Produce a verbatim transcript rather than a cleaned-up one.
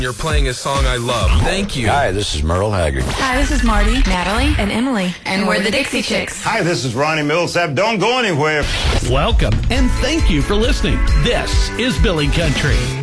You're playing a song I love. Thank you. Hi, this is Merle Haggard. Hi, this is Marty, Natalie, and Emily. And we're the Dixie Chicks. Hi, this is Ronnie Millsap. Don't go anywhere. Welcome, and thank you for listening. This is Billy Country.